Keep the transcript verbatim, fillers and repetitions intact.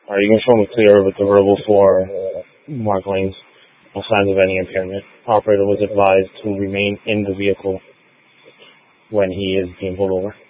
Alright, you can show me clear with the verbal for Mark Lanes. No signs of any impairment. Operator was advised to remain in the vehicle when he is being pulled over.